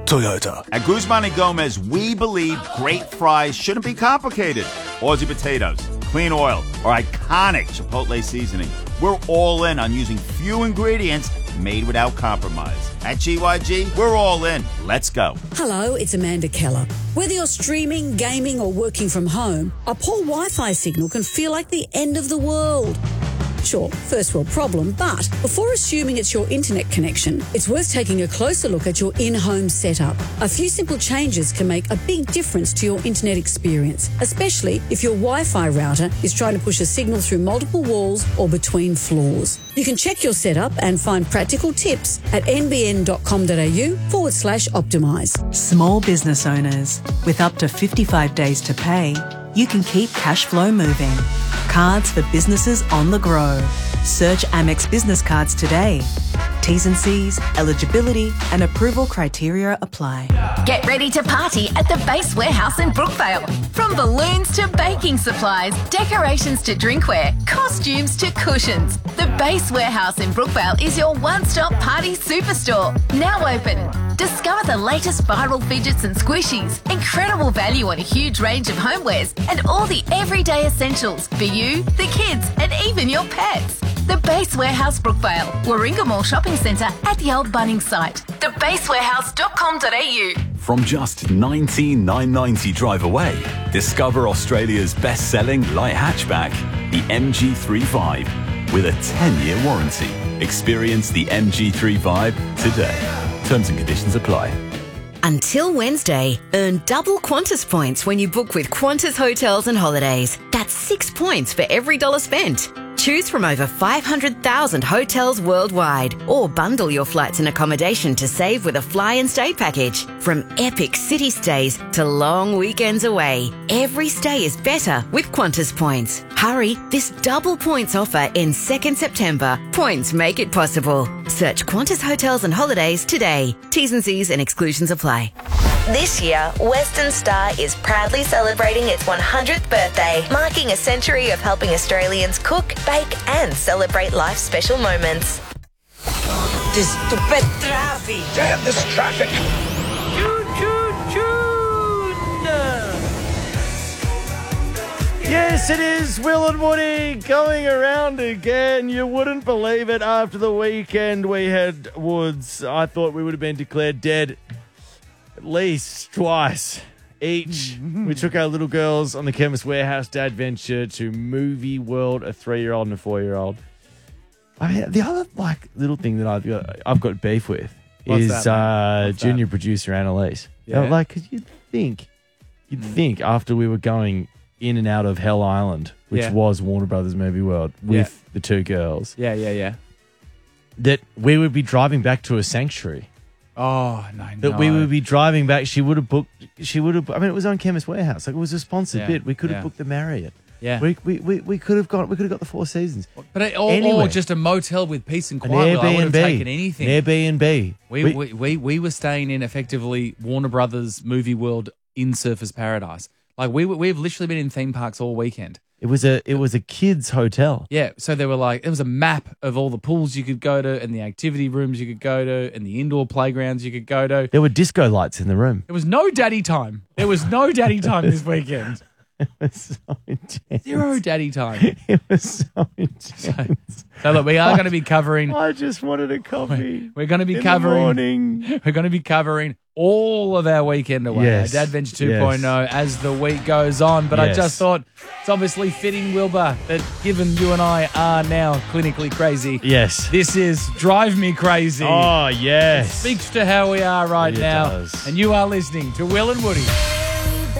Toyota. At Guzman y Gomez, we believe great fries shouldn't be complicated. Aussie potatoes, clean oil, or iconic Chipotle seasoning. We're all in on using few ingredients made without compromise. At GYG, we're all in. Let's go. Hello, it's Amanda Keller. Whether you're streaming, gaming, or working from home, a poor Wi-Fi signal can feel like the end of the world. Sure, first world problem, but before assuming it's your internet connection, it's worth taking a closer look at your in-home setup. A few simple changes can make a big difference to your internet experience, especially if your Wi-Fi router is trying to push a signal through multiple walls or between floors. You can check your setup and find practical tips at nbn.com.au/optimise. Small business owners, with up to 55 days to pay, you can keep cash flow moving. Cards for businesses on the grow. Search Amex Business Cards today. T's and C's, eligibility and approval criteria apply. Get ready to party at the Base Warehouse in Brookvale. From balloons to baking supplies, decorations to drinkware, costumes to cushions. The Base Warehouse in Brookvale is your one-stop party superstore. Now open. Discover the latest viral fidgets and squishies, incredible value on a huge range of homewares, and all the everyday essentials for you, the kids, and even your pets. The Base Warehouse Brookvale, Warringah Mall Shopping Centre at the old Bunnings site. thebasewarehouse.com.au. From just $19,990 drive away, discover Australia's best-selling light hatchback, the MG35, with a 10-year warranty. Experience the MG35 today. Terms and conditions apply. Until Wednesday, earn double Qantas points when you book with Qantas Hotels and Holidays. That's 6 points for every $1 spent. Choose from over 500,000 hotels worldwide, or bundle your flights and accommodation to save with a fly and stay package. From epic city stays to long weekends away, every stay is better with Qantas points. Hurry, this double points offer ends 2nd September. Points make it possible. Search Qantas Hotels and Holidays today. T's and C's and exclusions apply. This year, Western Star is proudly celebrating its 100th birthday, marking a century of helping Australians cook, bake and celebrate life's special moments. This stupid traffic! Damn this traffic! Yes, it is Will and Woody going around again. You wouldn't believe it. After the weekend we had Woods, I thought we would have been declared dead at least twice each. We took our little girls on the Chemist Warehouse Dad Venture to Movie World, a 3-year-old and a 4-year-old. I mean, the other little thing that I've got beef with is junior producer Annalise. Yeah. Because you'd think after we were going in and out of Hell Island, which was Warner Brothers Movie World with the two girls. Yeah. That we would be driving back to a sanctuary. Oh, no. That we would be driving back. She would have booked. I mean, it was on Chemist Warehouse. Like, it was a sponsored bit. We could have booked the Marriott. Yeah. We could have got the Four Seasons. But or just a motel with peace and quiet. I would have taken anything. Airbnb. We were staying in effectively Warner Brothers Movie World in Surfers Paradise. Like we've literally been in theme parks all weekend. It was a kids' hotel. Yeah, so there was a map of all the pools you could go to and the activity rooms you could go to and the indoor playgrounds you could go to. There were disco lights in the room. There was no daddy time. This weekend. It was so intense. Zero daddy time. It was so intense. So look, we are going to be covering. I just wanted a coffee. We're going to be in covering. The morning. We're going to be covering all of our weekend away. Yes. Our Dad Venture 2.0 as the week goes on. But I Yes. just thought it's obviously fitting, Wilbur, that given you and I are now clinically crazy. Yes. This is Drive Me Crazy. Oh, yes. It speaks to how we are right It now. does. And you are listening to Will and Woody.